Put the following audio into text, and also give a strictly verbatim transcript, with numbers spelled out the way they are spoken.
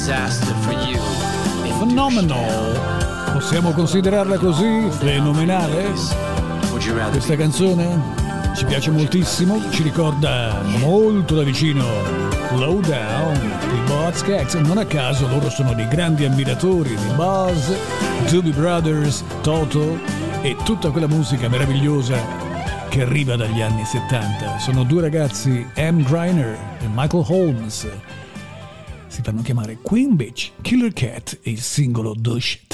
Phenomenal. Possiamo considerarla così? Fenomenale? Questa canzone ci piace moltissimo, ci ricorda molto da vicino Lowdown di Buzzcocks. Non a caso loro sono dei grandi ammiratori di Buzz, Doobie Brothers, Toto e tutta quella musica meravigliosa che arriva dagli anni settanta. Sono due ragazzi, Em Greiner e Michael Holmes. Si fanno chiamare Queen Bitch, Killer Cat e il singolo Douche